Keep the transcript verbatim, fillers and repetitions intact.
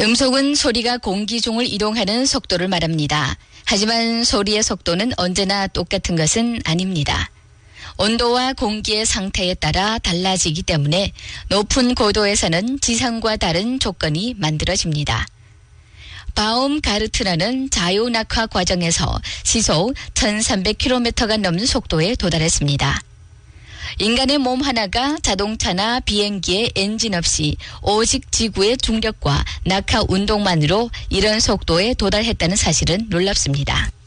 음속은 소리가 공기 중을 이동하는 속도를 말합니다. 하지만 소리의 속도는 언제나 똑같은 것은 아닙니다. 온도와 공기의 상태에 따라 달라지기 때문에 높은 고도에서는 지상과 다른 조건이 만들어집니다. 바움가르트너는 자유낙하 과정에서 시속 천삼백 킬로미터가 넘는 속도에 도달했습니다. 인간의 몸 하나가 자동차나 비행기의 엔진 없이 오직 지구의 중력과 낙하 운동만으로 이런 속도에 도달했다는 사실은 놀랍습니다.